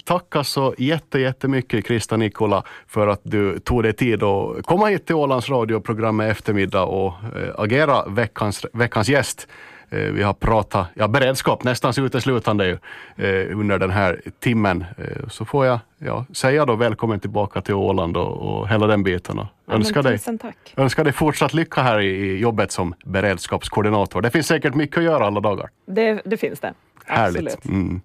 tacka så jättemycket Krista Nikola för att du tog dig tid att komma hit till Ålands radioprogram eftermiddag och agera veckans gäst. Vi har pratat beredskap nästan uteslutande under den här timmen. Så får jag säga då välkommen tillbaka till Åland och hela den biten. Önskar dig fortsatt lycka här i jobbet som beredskapskoordinator. Det finns säkert mycket att göra alla dagar. Det finns det. Härligt.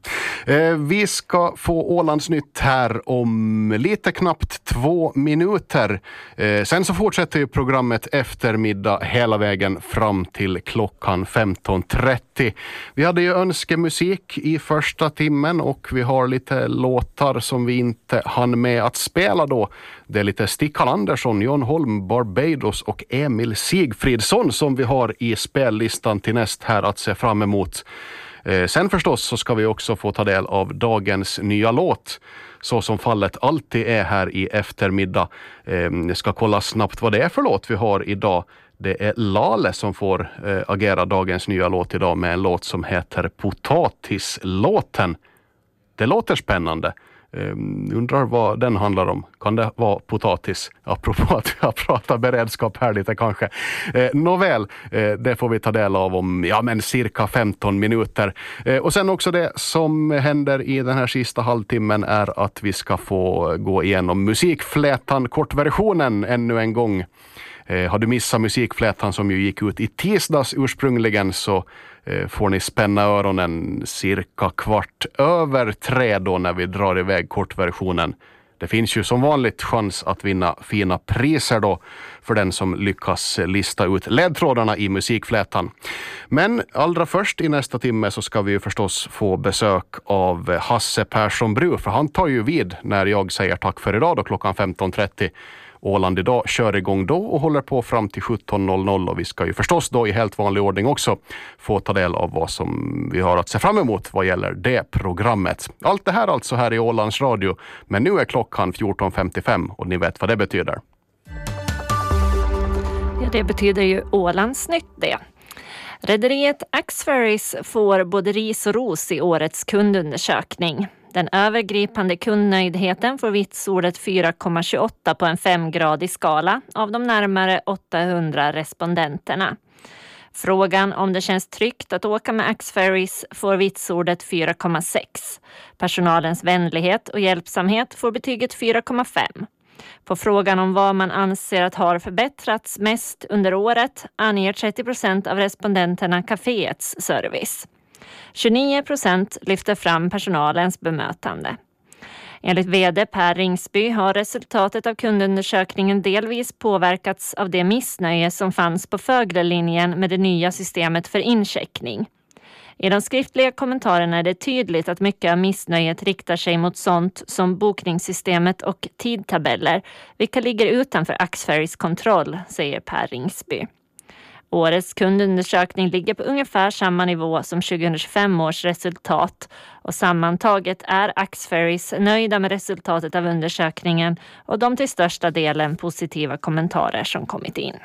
Vi ska få Ålands nytt här om lite knappt 2 minuter. Sen så fortsätter ju programmet eftermiddag hela vägen fram till klockan 15.30. Vi hade ju önskemusik i första timmen och vi har lite låtar som vi inte hann med att spela då. Det är lite Stickan Andersson, John Holm, Barbados och Emil Sigfridsson som vi har i spellistan till näst här att se fram emot. Sen förstås så ska vi också få ta del av dagens nya låt, så som fallet alltid är här i eftermiddag. Jag ska kolla snabbt vad det är för låt vi har idag. Det är Lale som får agera dagens nya låt idag med en låt som heter Potatislåten. Det låter spännande. Undrar vad den handlar om. Kan det vara potatis? Apropå att jag pratar beredskap här lite kanske. Nåväl, det får vi ta del av om cirka 15 minuter. Och sen också det som händer i den här sista halvtimmen är att vi ska få gå igenom musikflätan, kortversionen ännu en gång. Har du missat musikflätan som ju gick ut i tisdags ursprungligen, så får ni spänna öronen cirka 2:15 då när vi drar iväg kortversionen. Det finns ju som vanligt chans att vinna fina priser då för den som lyckas lista ut ledtrådarna i musikflätan. Men allra först i nästa timme så ska vi ju förstås få besök av Hasse Persson Bru, för han tar ju vid när jag säger tack för idag då klockan 15.30. Åland idag kör igång då och håller på fram till 17.00 och vi ska ju förstås då i helt vanlig ordning också få ta del av vad som vi har att se fram emot vad gäller det programmet. Allt det här alltså här i Ålands radio, men nu är klockan 14.55 och ni vet vad det betyder. Ja, det betyder ju Ålands nytt det. Rederiet Axferries får både ris och ros i årets kundundersökning. Den övergripande kundnöjdheten får vitsordet 4,28 på en 5-gradig skala av de närmare 800 respondenterna. Frågan om det känns tryggt att åka med Axferries får vitsordet 4,6. Personalens vänlighet och hjälpsamhet får betyget 4,5. På frågan om vad man anser att har förbättrats mest under året anger 30% av respondenterna kaféets service. 29% lyfter fram personalens bemötande. Enligt vd Per Ringsby har resultatet av kundundersökningen delvis påverkats av det missnöje som fanns på Föglelinjen med det nya systemet för incheckning. I de skriftliga kommentarerna är det tydligt att mycket av missnöjet riktar sig mot sånt som bokningssystemet och tidtabeller, vilka ligger utanför Axferries kontroll, säger Per Ringsby. Årets kundundersökning ligger på ungefär samma nivå som 2025 års resultat och sammantaget är Axferries nöjda med resultatet av undersökningen och de till största delen positiva kommentarer som kommit in.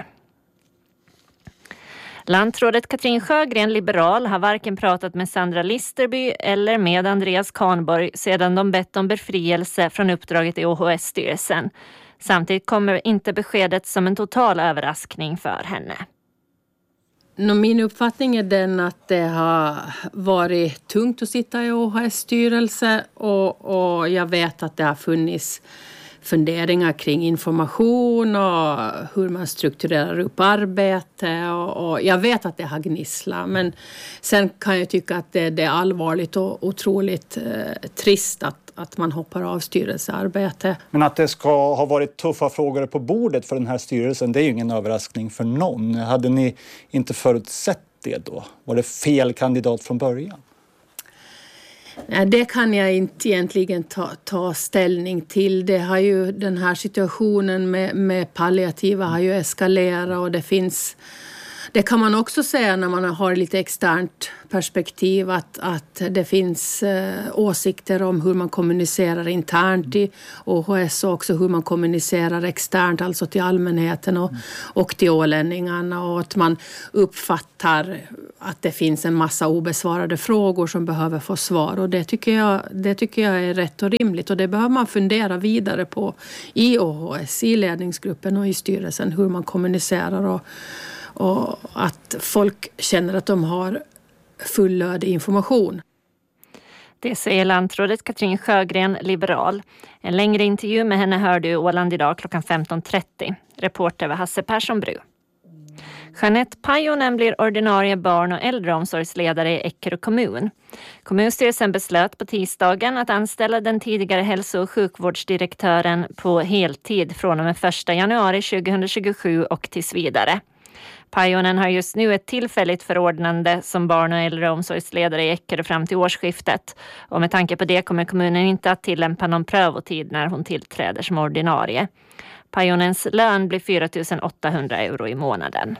Landrådet Katrin Sjögren, liberal, har varken pratat med Sandra Listerby eller med Andreas Kahnborg sedan de bett om befrielse från uppdraget i OHS-styrelsen. Samtidigt kommer inte beskedet som en total överraskning för henne. Min uppfattning är den att det har varit tungt att sitta i OHS-styrelse och jag vet att det har funnits funderingar kring information och hur man strukturerar upp arbete och jag vet att det har gnisslat, men sen kan jag tycka att det är allvarligt och otroligt trist att man hoppar av styrelsearbete. Men att det ska ha varit tuffa frågor på bordet för den här styrelsen, det är ju ingen överraskning för någon. Hade ni inte förutsett det då? Var det fel kandidat från början? Nej, det kan jag inte egentligen ta ställning till. Det har ju, den här situationen med palliativa har ju eskalerat och det finns Det kan man också säga när man har lite externt perspektiv att det finns åsikter om hur man kommunicerar internt i OHS och också hur man kommunicerar externt, alltså till allmänheten och till ålänningarna, och att man uppfattar att det finns en massa obesvarade frågor som behöver få svar, och det tycker jag är rätt och rimligt, och det behöver man fundera vidare på i OHS, i ledningsgruppen och i styrelsen, hur man kommunicerar och att folk känner att de har fullödig information. Det säger lantrådet Katrin Sjögren, liberal. En längre intervju med henne hör du i Åland idag klockan 15.30. Reporter var Hasse Persson Bru. Jeanette Pajonen blir ordinarie barn- och äldreomsorgsledare i Eckerö kommun. Kommunstyrelsen beslöt på tisdagen att anställa den tidigare hälso- och sjukvårdsdirektören på heltid från och med 1 januari 2027 och tills vidare. Pajonen har just nu ett tillfälligt förordnande som barn- och äldreomsorgsledare i Eckerö fram till årsskiftet. Och med tanke på det kommer kommunen inte att tillämpa någon prövotid när hon tillträder som ordinarie. Pajonens lön blir 4 800 euro i månaden.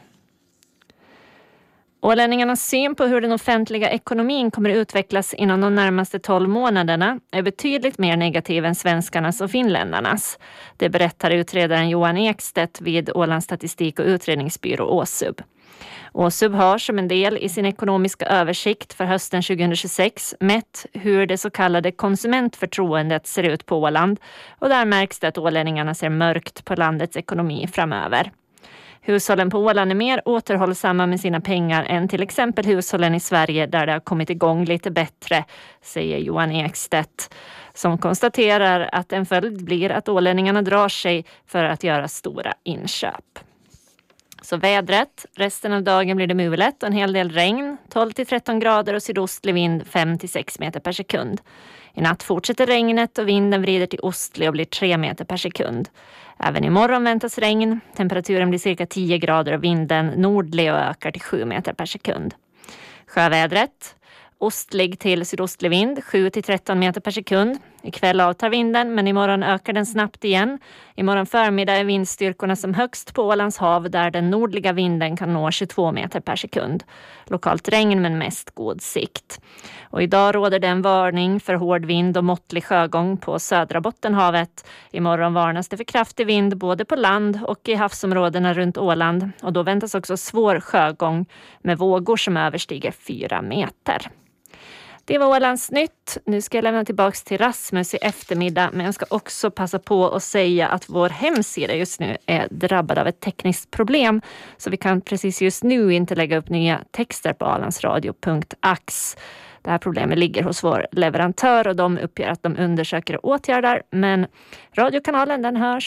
Ålänningarnas syn på hur den offentliga ekonomin kommer att utvecklas inom de närmaste 12 månaderna är betydligt mer negativ än svenskarnas och finländarnas. Det berättar utredaren Johan Ekstedt vid Ålands statistik- och utredningsbyrå Åsub. Åsub har som en del i sin ekonomiska översikt för hösten 2026 mätt hur det så kallade konsumentförtroendet ser ut på Åland, och där märks det att ålänningarna ser mörkt på landets ekonomi framöver. Hushållen på Åland är mer återhållsamma med sina pengar än till exempel hushållen i Sverige där det har kommit igång lite bättre, säger Johan Ekstedt, som konstaterar att en följd blir att ålänningarna drar sig för att göra stora inköp. Så vädret, resten av dagen blir det mulet och en hel del regn, 12-13 grader och sydostlig vind 5-6 meter per sekund. I natt fortsätter regnet och vinden vrider till ostlig och blir 3 meter per sekund. Även imorgon väntas regn, temperaturen blir cirka 10 grader och vinden nordlig och ökar till 7 meter per sekund. Sjövädret, ostlig till sydostlig vind 7-13 meter per sekund. Ikväll avtar vinden men imorgon ökar den snabbt igen. Imorgon förmiddag är vindstyrkorna som högst på Ålands hav där den nordliga vinden kan nå 22 meter per sekund. Lokalt regn men mest god sikt. Och idag råder det en varning för hård vind och måttlig sjögång på södra Bottenhavet. Imorgon varnas det för kraftig vind både på land och i havsområdena runt Åland. Och då väntas också svår sjögång med vågor som överstiger 4 meter. Det var Ålands nytt. Nu ska jag lämna tillbaka till Rasmus i eftermiddag, men jag ska också passa på att säga att vår hemsida just nu är drabbad av ett tekniskt problem, så vi kan precis just nu inte lägga upp nya texter på alandsradio.ax. Det här problemet ligger hos vår leverantör och de uppger att de undersöker och åtgärdar, men radiokanalen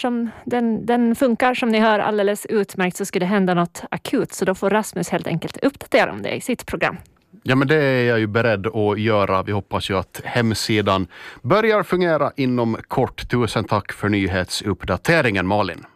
den funkar som ni hör alldeles utmärkt. Så skulle det hända något akut så då får Rasmus helt enkelt uppdatera om det i sitt program. Ja, men det är jag ju beredd att göra. Vi hoppas ju att hemsidan börjar fungera inom kort. Tusen tack för nyhetsuppdateringen, Malin.